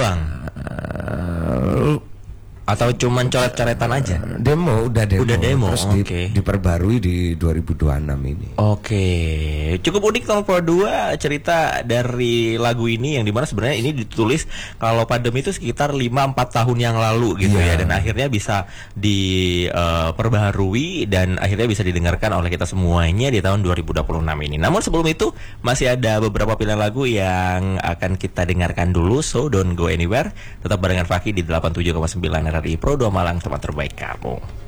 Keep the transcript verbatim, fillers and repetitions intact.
ulang Uh, atau cuman coret-coretan aja? Demo, udah demo. Udah demo, terus di, oke. diperbarui di dua ribu dua puluh enam ini. Oke, cukup unik nomor dua cerita dari lagu ini yang dimana sebenarnya ini ditulis kalau pandemi itu sekitar lima empat tahun yang lalu gitu Iya. ya, dan akhirnya bisa diperbaharui dan akhirnya bisa didengarkan oleh kita semuanya di tahun dua ribu dua puluh enam ini. Namun sebelum itu masih ada beberapa pilihan lagu yang akan kita dengarkan dulu, so don't go anywhere. Tetap barengan Fakih di delapan puluh tujuh koma sembilan R R I Pro dua Malang, tempat terbaik kamu.